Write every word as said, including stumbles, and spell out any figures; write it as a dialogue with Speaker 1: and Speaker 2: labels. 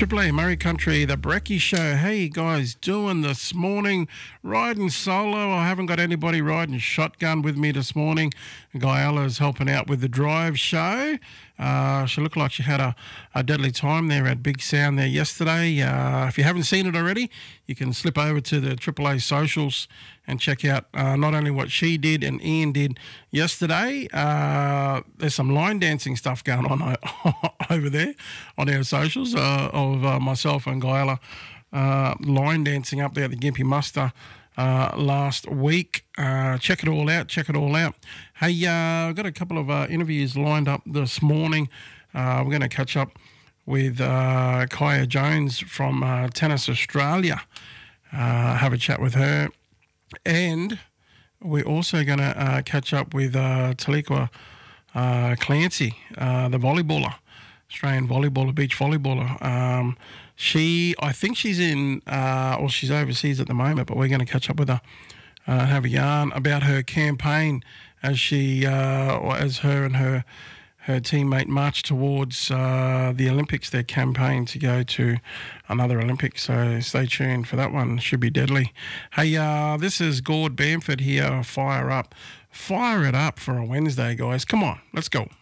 Speaker 1: Triple A Murray Country, the Brekkie Show. How you guys doing this morning? Riding solo. I haven't got anybody riding shotgun with me this morning. Guyala's helping out with the drive show. Uh, she looked like she had a, a deadly time there at Big Sound there yesterday. Uh, if you haven't seen it already, you can slip over to the Triple A socials and check out uh, not only what she did and Ian did yesterday. Uh, there's some line dancing stuff going on over there on our socials uh, of uh, myself and Guyala uh, line dancing up there at the Gympie Muster uh, last week. Uh, check it all out. Check it all out. Hey, uh, I've got a couple of uh, interviews lined up this morning. Uh, we're going to catch up with uh, Kaya Jones from uh, Tennis Australia. Uh, have a chat with her. And we're also going to uh, catch up with uh, Taliqua uh, Clancy, uh, the volleyballer, Australian volleyballer, beach volleyballer. Um, she, I think she's in, uh, or she's overseas at the moment, but we're going to catch up with her, uh, have a yarn about her campaign as she, uh, or as her and her her teammate march towards uh, the Olympics, their campaign to go to another Olympics. So stay tuned for that one. Should be deadly. Hey, uh, this is Gord Bamford here. Fire up. Fire it up for a Wednesday, guys. Come on, let's go.